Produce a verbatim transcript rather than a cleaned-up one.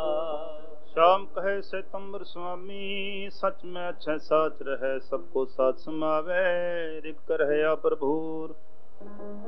श्याम कहे सितंबर स्वामी सच में अच्छे साच रहे सबको साथ समावे रिक कर है या प्रभुर